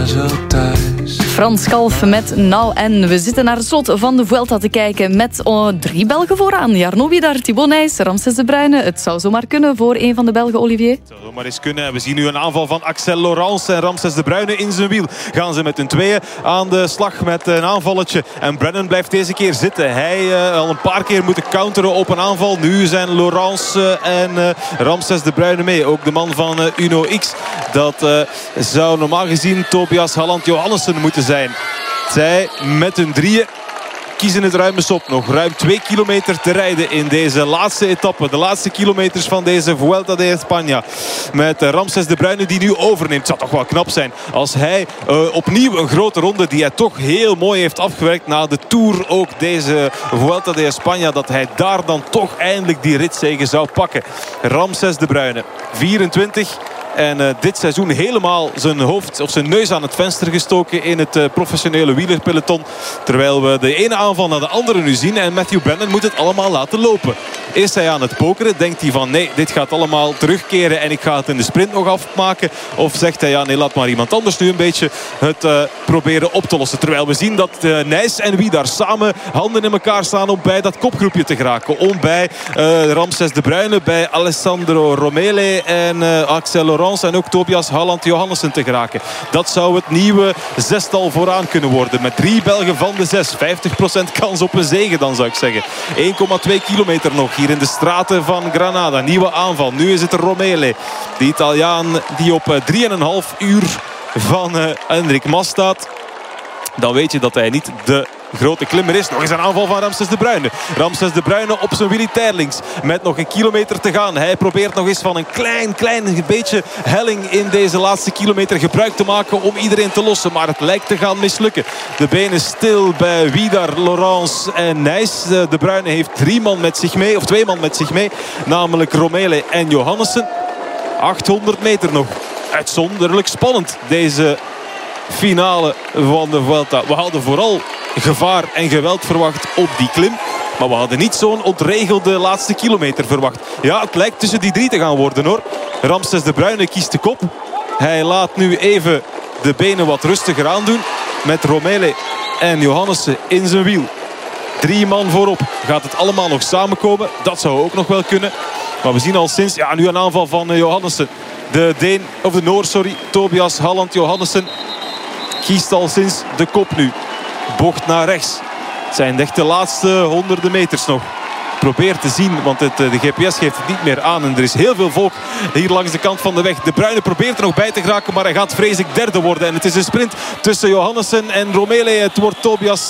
Frans Kalf met Nou en. We zitten naar het slot van de Vuelta te kijken met 3 Belgen vooraan. Jarno Widar, Thibaut Nys, Ramses de Bruyne. Het zou zomaar kunnen voor een van de Belgen, Olivier. Het zou zomaar eens kunnen. We zien nu een aanval van Axel Laurens en Ramses de Bruyne in zijn wiel. Gaan ze met hun tweeën aan de slag met een aanvalletje. En Brennan blijft deze keer zitten. Hij al een paar keer moeten counteren op een aanval. Nu zijn Laurens en Ramses de Bruyne mee. Ook de man van Uno X. Dat zou normaal gezien Tobias Halland Johannessen moeten zijn. Zij met hun drieën kiezen het ruim eens op. Nog ruim 2 kilometer te rijden in deze laatste etappe. De laatste kilometers van deze Vuelta de España. Met Ramses de Bruyne die nu overneemt. Het zou toch wel knap zijn als hij opnieuw een grote ronde die hij toch heel mooi heeft afgewerkt na de Tour. Ook deze Vuelta de España. Dat hij daar dan toch eindelijk die ritzege zou pakken. Ramses de Bruyne, 24. En dit seizoen helemaal zijn hoofd of zijn neus aan het venster gestoken in het professionele wielerpeloton. Terwijl we de ene aanval naar de andere nu zien. En Matthew Brennan moet het allemaal laten lopen. Is hij aan het pokeren? Denkt hij van nee, dit gaat allemaal terugkeren en ik ga het in de sprint nog afmaken? Of zegt hij ja nee, laat maar iemand anders nu een beetje het proberen op te lossen. Terwijl we zien dat Nys en Widar samen handen in elkaar staan om bij dat kopgroepje te geraken. Om bij Ramses de Bruyne, bij Alessandro Romele en Axel Laurens en ook Tobias Halland Johannessen te geraken. Dat zou het nieuwe zestal vooraan kunnen worden. Met 3 Belgen van de 6. 50% kans op een zege dan zou ik zeggen. 1,2 kilometer nog hier in de straten van Granada. Nieuwe aanval. Nu is het Romele. De Italiaan die op 3,5 uur van Enric Mas staat. Dan weet je dat hij niet de grote klimmer is. Nog eens een aanval van Ramses de Bruyne. Ramses de Bruyne op zijn militairlinks. Met nog 1 kilometer te gaan. Hij probeert nog eens van een klein beetje helling in deze laatste kilometer gebruik te maken om iedereen te lossen. Maar het lijkt te gaan mislukken. De benen stil bij Widar, Laurens en Nys. De Bruyne heeft 2 man met zich mee. Namelijk Romele en Johannessen. 800 meter nog. Uitzonderlijk spannend deze finale van de Vuelta. We hadden vooral gevaar en geweld verwacht op die klim. Maar we hadden niet zo'n ontregelde laatste kilometer verwacht. Ja, het lijkt tussen die 3 te gaan worden hoor. Ramses de Bruyne kiest de kop. Hij laat nu even de benen wat rustiger aandoen. Met Romele en Johannessen in zijn wiel. 3 man voorop. Gaat het allemaal nog samenkomen? Dat zou ook nog wel kunnen. Maar we zien al sinds... Ja, nu een aanval van Johannessen. De Noor, Tobias Halland Johannessen kiest al sinds de kop nu. Bocht naar rechts. Het zijn echt de laatste honderden meters nog. Probeer te zien, want de GPS geeft het niet meer aan. En er is heel veel volk hier langs de kant van de weg. De Bruyne probeert er nog bij te geraken, maar hij gaat vrees ik derde worden. En het is een sprint tussen Johannessen en Romele. Het wordt Tobias